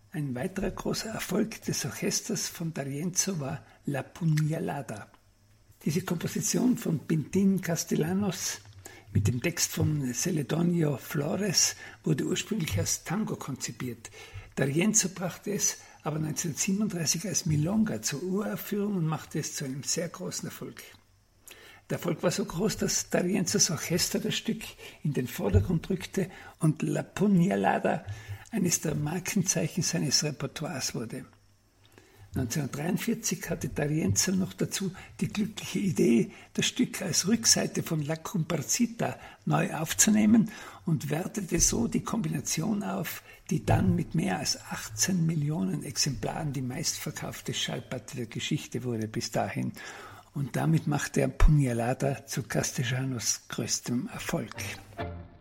Ein weiterer großer Erfolg des Orchesters von D'Arienzo war La Pugnalada. Diese Komposition von Pintín Castellanos mit dem Text von Celedonio Flores wurde ursprünglich als Tango konzipiert. D'Arienzo brachte es aber 1937 als Milonga zur Uraufführung und machte es zu einem sehr großen Erfolg. Der Erfolg war so groß, dass D'Arienzos Orchester das Stück in den Vordergrund rückte und La Pugnalada eines der Markenzeichen seines Repertoires wurde. 1943 hatte D'Arienzo noch dazu die glückliche Idee, das Stück als Rückseite von La Comparsita neu aufzunehmen und wertete so die Kombination auf, die dann mit mehr als 18 Millionen Exemplaren die meistverkaufte Schallplatte der Geschichte wurde bis dahin. Und damit machte er Pugnalada zu Castellanos größtem Erfolg.